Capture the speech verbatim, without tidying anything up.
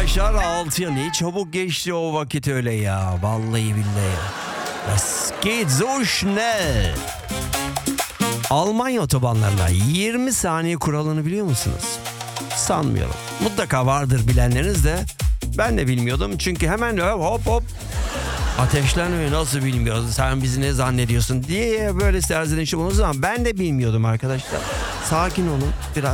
arkadaşlar, altıya ne çabuk geçti o vakit öyle ya. Vallahi billahi. Es geht so schnell. Almanya otobanlarında yirmi saniye kuralını biliyor musunuz? Sanmıyorum. Mutlaka vardır bilenleriniz de. Ben de bilmiyordum çünkü hemen hop hop ateşlenmeyi nasıl bilmiyorsun, sen bizi ne zannediyorsun diye böyle serzenişi bulunduğu zaman ben de bilmiyordum arkadaşlar. Sakin olun biraz.